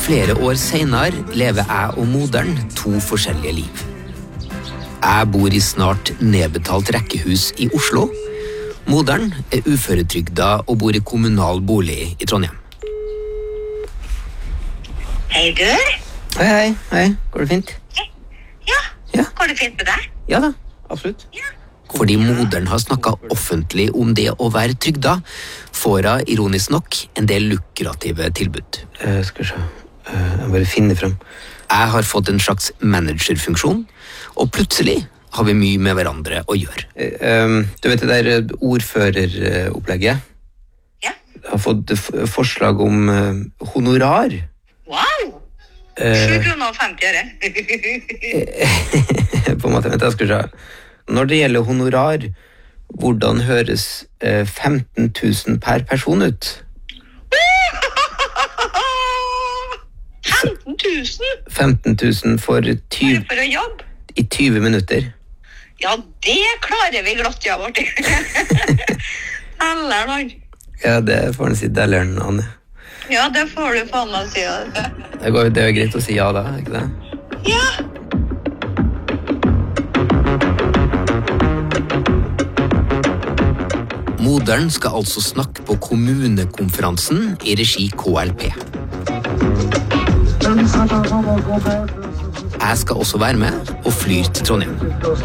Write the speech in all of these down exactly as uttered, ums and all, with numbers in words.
Flere år senere lever jeg og moderen to forskjellige liv. Jeg bor i snart nedbetalt rekkehus i Oslo. Moderen er uføretrygda og bor i kommunal bolig i Trondheim. Hei, du. Hei, hei, hei. Går det fint? Ja, Ja. går det fint med deg? Ja da, absolutt. Ja. Fordi moderen har snakket offentlig om det å være trygda, får hun ironisk nok en del lukrative tilbud. Uh, skal vi se, uh, jeg bare finner frem. Jeg har fått en slags managerfunksjon, og plutselig har vi mye med hverandre å gjøre. Uh, um, du vet det der ordføreropplegget? Ja. Jeg har fått f forslag om uh, honorar. Wow! Uh, sju kroner og femti øre. på en måte, vent, jeg skal se. Når det gjelder honorar, hvordan høres eh, femten tusen per person ut? femten tusen? femten tusen for, tyve, For å jobbe? i tyve minutter. Ja, det klarer vi glatt, ja, Martin. Eller noen. Ja, det får han si delleren, Anne. Ja, det får du faen meg si. Det, går, det er jo greit å si ja da, ikke det? Ja. Moderen skal altså snakke på kommunekonferansen i regi K L P. Jeg skal også være med og flyr til Trondheim.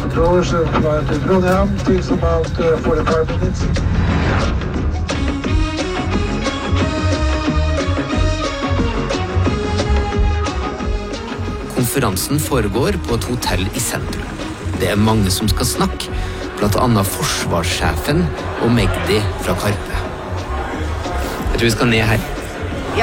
Konferansen foregår på et hotell i sentrum. Det er mange som skal snakke, blant annet forsvarssjefen og Magdi fra Karpe. Jeg tror vi skal ned her. Ja.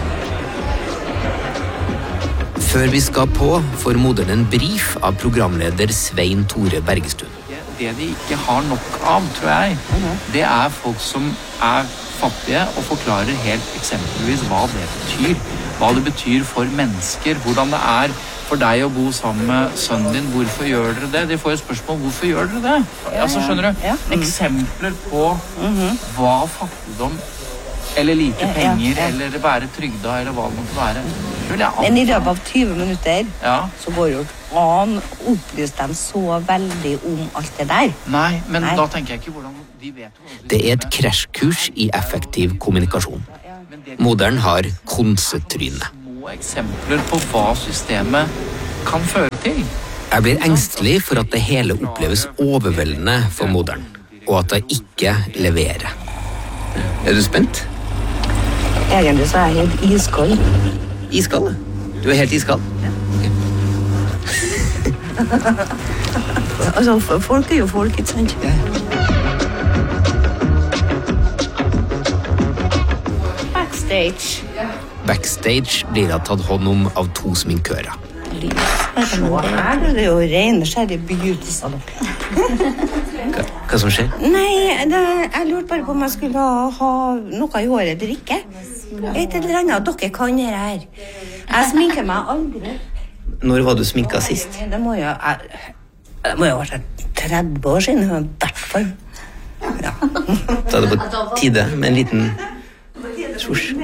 Før vi skal på, får moderen en brief av programleder Svein Tore Bergestuen. Det de ikke har nok av, tror jeg, det er folk som er fattige og forklarer helt eksempelvis hva det betyr. Hva det betyr for mennesker, hvordan det er for deg å bo sammen med sønnen din. Hvorfor gjør dere det? De får jo spørsmål, hvorfor gjør dere det? Ja, så skjønner du, Ja. eksempler på hva fattigdom, eller lite Ja, ja, penger, ja. eller være trygda, eller hva det måtte være. Det vil jeg Men i anta. løpet av tyve minutter Ja. så går jo an å opplyse dem så veldig om alt det der. Nei, men Nei. da tenker jeg ikke hvordan de vet hvordan de Det er et krasjkurs i effektiv kommunikasjon. Moderen har konsetryne. små eksempler på hva systemet kan føre til. Jeg blir engstelig for at det hele oppleves overveldende for moderen, og at jeg ikke leverer. Er du spent? Egentlig så er jeg helt iskald. Iskald? Du er helt iskald? Altså, folk er jo folk, ikke sant? Backstage. Backstage blir jeg tatt hånd om av to sminkører. Det er jo ren skjærlig beauty-salong. Hva, hva som skjer? Nei, det, jeg lurte bare på om jeg skulle ha, ha noe i håret eller ikke. Et eller annet, dere kan det her. Jeg sminker meg aldri. Når var du sminket sist? Det må jo, jeg, det må jo ha vært tretti år siden, i hvert fall. Ja. Da er det på tide med en liten svosj.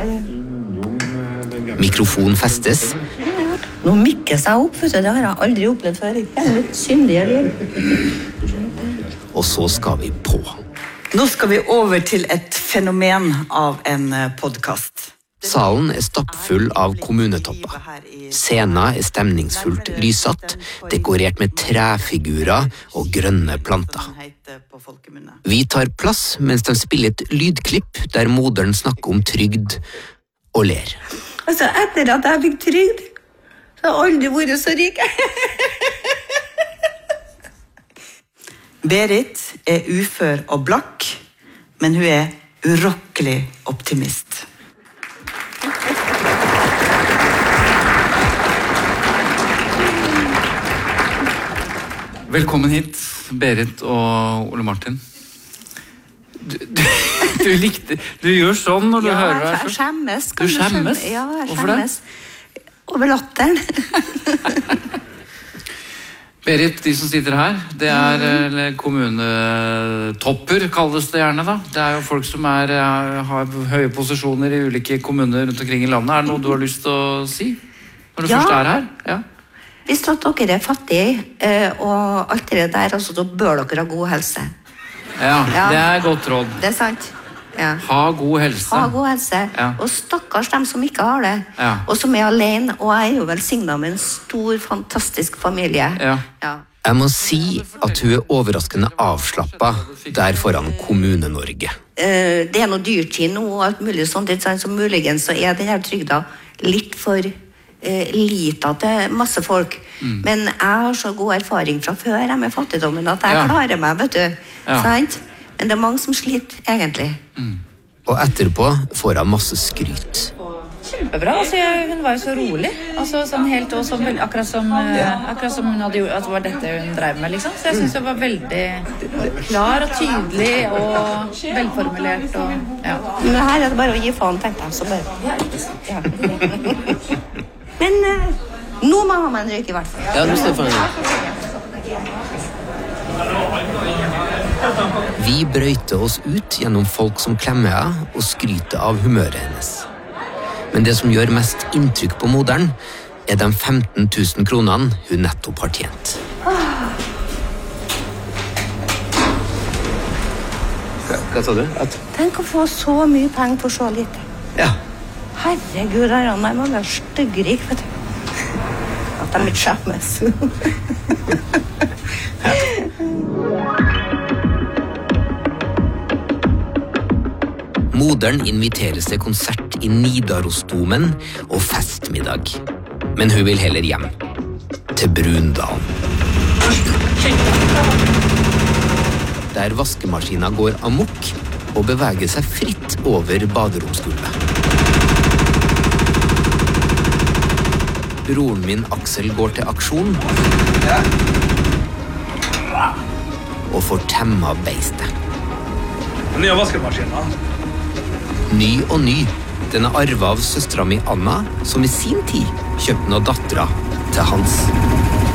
Mikrofon festes. Nå mikkes jeg opp, for det har jeg aldri opplevd før. Jeg er litt syndig, eller? Og så skal vi på. Nå skal vi over til et fenomen av en podcast. Salen er stappfull av kommunetopper. Scenen er stemningsfullt lyssatt, dekorert med trefigurer og grønne planter. Vi tar plass mens de spiller et lydklipp der moderen snakker om trygd og ler. Altså, etter at jeg fikk trygd, så har jeg aldri vært så rik. Berit er ufør og blakk, men hun er urokkelig optimist. Velkommen hit, Berit og Ole Martin. Du, du, du likte Du gjør sånn når du Ja, hører jeg deg. skjemmes. Du skjemmes? Ja, jeg Hvorfor det? skjemmes. Over latteren. Berit, de som sitter her, det er eller kommunetopper, kalles det gjerne da. Det er jo folk som er, har høye posisjoner i ulike kommuner rundt omkring i landet. Er det noe du har lyst til å si? Når du Ja. først er her? Ja. Hvis at dere er fattige eh, og alt det der, altså, da bør dere ha god helse. Ja, Ja. det er godt råd. Det er sant. Ja. Ha god helse. Ha god helse. Ja. Og stakkars dem som ikke har det. Ja. Og som er alene. Og jeg er jo velsignet med en stor, fantastisk familie. Ja. Ja. Jeg må si at hun er overraskende avslappet der foran Kommune-Norge. Eh, det er noe dyrtid nå, og alt mulig sånt, ikke sant? Så muligens så er denne trygda litt for eh, lita til masse folk. Mm. Men jeg har så god erfaring fra før jeg med fattigdommen at jeg Ja. klarer meg, vet du. Ja. Sant? Men det er mange som sliter, egentlig. Og etterpå får hun masse skryt. Kjempebra, altså jeg, hun var jo så rolig. Altså sånn helt og sånn, akkurat som, eh, akkurat som hun hadde gjort, at det var dette hun drev med, liksom. Så jeg synes det var veldig klar og tydelig og velformulert og, ja. Men her er det bare å gi faen, tenkte jeg. Så bare... Ja. Men eh, nå må jeg ha meg en røyk i hvert fall. Ja, nå står det Vi brøyter oss ut gjennom folk som klemmer henne og skryter av humøret hennes. Men det som gjør mest inntrykk på moderen, er de femten tusen kronene hun nettopp har tjent. Hva sa du? At... Tenk å få så mye penger for så lite. Ja. Herregud, her er man er styggrik, vet du. At de ikke skjemmes. Moderen inviteres til konsert i Nidarosdomen og festmiddag. Men hun vil heller hjem. Til Brundalen. Der vaskemaskina går amok og beveger seg fritt over baderomsgulvet. Broren min Aksel går til aksjon og får temma beistet. Nye vaskemaskiner. Ny og ny. Den er arvet av søstera mi Anna, som i sin tid kjøpte noen dattera til Hans.